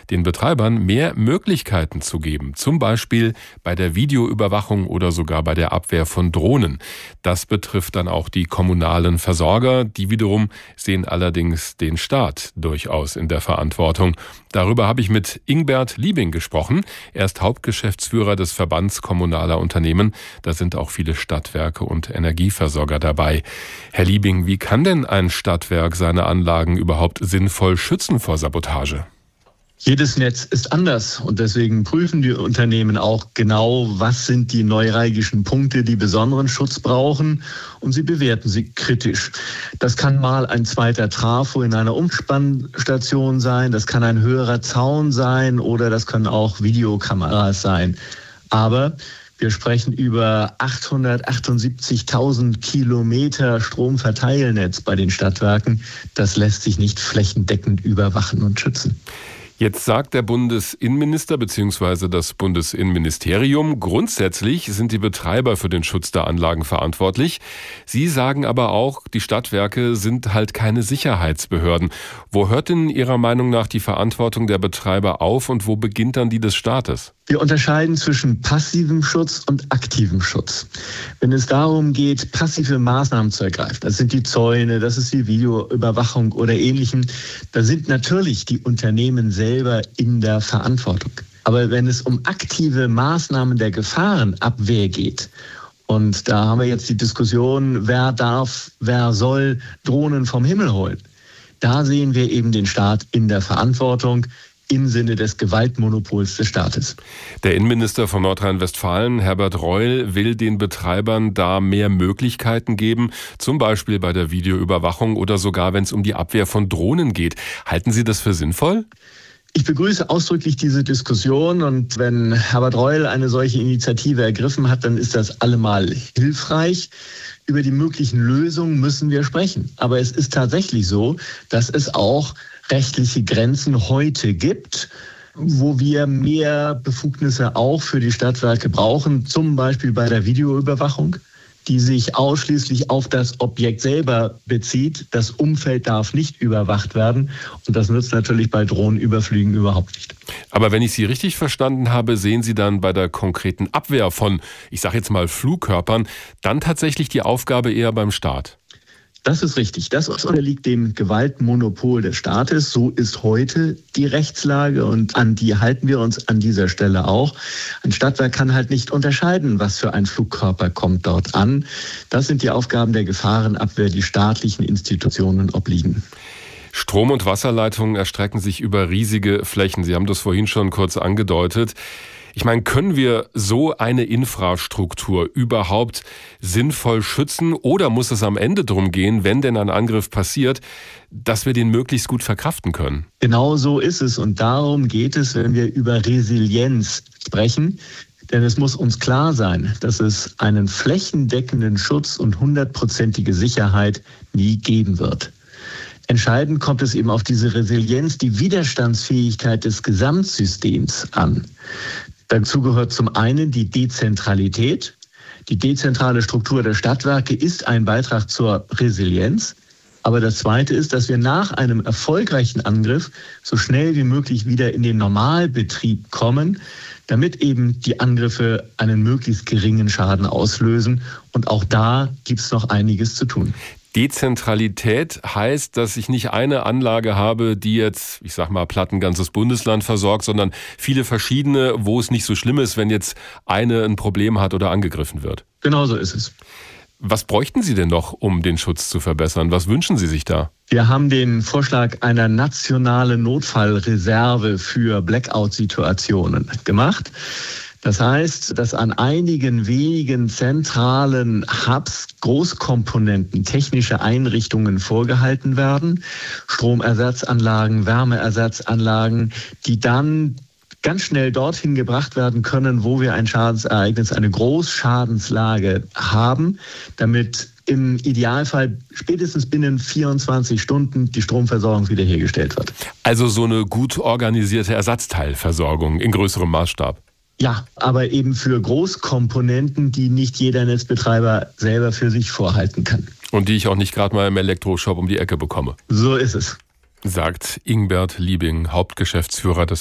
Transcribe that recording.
den Betreibern mehr Möglichkeiten zu geben, zum Beispiel bei der Videoüberwachung oder sogar bei der Abwehr von Drohnen. Das betrifft dann auch die kommunalen Versorger, die wiederum sehen allerdings den Staat durchaus in der Verantwortung. Darüber habe ich mit Ingbert Liebing gesprochen. Er ist Hauptgeschäftsführer des Verbands kommunaler Unternehmen. Da sind auch viele Stadtwerke und Energieversorger dabei. Herr Liebing, wie kann denn ein Stadtwerk seine Anlagen überhaupt sinnvoll schützen vor Sabotage? Jedes Netz ist anders und deswegen prüfen die Unternehmen auch genau, was sind die neuralgischen Punkte, die besonderen Schutz brauchen, und sie bewerten sie kritisch. Das kann mal ein zweiter Trafo in einer Umspannstation sein, das kann ein höherer Zaun sein oder das können auch Videokameras sein. Aber wir sprechen über 878.000 Kilometer Stromverteilnetz bei den Stadtwerken. Das lässt sich nicht flächendeckend überwachen und schützen. Jetzt sagt der Bundesinnenminister bzw. das Bundesinnenministerium, grundsätzlich sind die Betreiber für den Schutz der Anlagen verantwortlich. Sie sagen aber auch, die Stadtwerke sind halt keine Sicherheitsbehörden. Wo hört denn Ihrer Meinung nach die Verantwortung der Betreiber auf und wo beginnt dann die des Staates? Wir unterscheiden zwischen passivem Schutz und aktivem Schutz. Wenn es darum geht, passive Maßnahmen zu ergreifen, das sind die Zäune, das ist die Videoüberwachung oder Ähnlichem, da sind natürlich die Unternehmen selber in der Verantwortung. Aber wenn es um aktive Maßnahmen der Gefahrenabwehr geht, und da haben wir jetzt die Diskussion, wer darf, wer soll Drohnen vom Himmel holen, da sehen wir eben den Staat in der Verantwortung, im Sinne des Gewaltmonopols des Staates. Der Innenminister von Nordrhein-Westfalen, Herbert Reul, will den Betreibern da mehr Möglichkeiten geben, zum Beispiel bei der Videoüberwachung oder sogar, wenn es um die Abwehr von Drohnen geht. Halten Sie das für sinnvoll? Ich begrüße ausdrücklich diese Diskussion, und wenn Herbert Reul eine solche Initiative ergriffen hat, dann ist das allemal hilfreich. Über die möglichen Lösungen müssen wir sprechen. Aber es ist tatsächlich so, dass es auch rechtliche Grenzen heute gibt, wo wir mehr Befugnisse auch für die Stadtwerke brauchen, zum Beispiel bei der Videoüberwachung, die sich ausschließlich auf das Objekt selber bezieht. Das Umfeld darf nicht überwacht werden, und das nützt natürlich bei Drohnenüberflügen überhaupt nicht. Aber wenn ich Sie richtig verstanden habe, sehen Sie dann bei der konkreten Abwehr von, ich sage jetzt mal, Flugkörpern, dann tatsächlich die Aufgabe eher beim Staat? Das ist richtig. Das unterliegt dem Gewaltmonopol des Staates. So ist heute die Rechtslage, und an die halten wir uns an dieser Stelle auch. Ein Stadtwerk kann halt nicht unterscheiden, was für ein Flugkörper kommt dort an. Das sind die Aufgaben der Gefahrenabwehr, die staatlichen Institutionen obliegen. Strom- und Wasserleitungen erstrecken sich über riesige Flächen. Sie haben das vorhin schon kurz angedeutet. Ich meine, können wir so eine Infrastruktur überhaupt sinnvoll schützen, oder muss es am Ende darum gehen, wenn denn ein Angriff passiert, dass wir den möglichst gut verkraften können? Genau so ist es, und darum geht es, wenn wir über Resilienz sprechen. Denn es muss uns klar sein, dass es einen flächendeckenden Schutz und 100%ige Sicherheit nie geben wird. Entscheidend kommt es eben auf diese Resilienz, die Widerstandsfähigkeit des Gesamtsystems an. Dazu gehört zum einen die Dezentralität. Die dezentrale Struktur der Stadtwerke ist ein Beitrag zur Resilienz. Aber das Zweite ist, dass wir nach einem erfolgreichen Angriff so schnell wie möglich wieder in den Normalbetrieb kommen, damit eben die Angriffe einen möglichst geringen Schaden auslösen. Und auch da gibt es noch einiges zu tun. Dezentralität heißt, dass ich nicht eine Anlage habe, die jetzt, ich sag mal, platt ein ganzes Bundesland versorgt, sondern viele verschiedene, wo es nicht so schlimm ist, wenn jetzt eine ein Problem hat oder angegriffen wird. Genau so ist es. Was bräuchten Sie denn noch, um den Schutz zu verbessern? Was wünschen Sie sich da? Wir haben den Vorschlag einer nationalen Notfallreserve für Blackout-Situationen gemacht. Das heißt, dass an einigen wenigen zentralen Hubs Großkomponenten, technische Einrichtungen vorgehalten werden, Stromersatzanlagen, Wärmeersatzanlagen, die dann ganz schnell dorthin gebracht werden können, wo wir ein Schadensereignis, eine Großschadenslage haben, damit im Idealfall spätestens binnen 24 Stunden die Stromversorgung wiederhergestellt wird. Also so eine gut organisierte Ersatzteilversorgung in größerem Maßstab. Ja, aber eben für Großkomponenten, die nicht jeder Netzbetreiber selber für sich vorhalten kann. Und die ich auch nicht gerade mal im Elektroshop um die Ecke bekomme. So ist es. Sagt Ingbert Liebing, Hauptgeschäftsführer des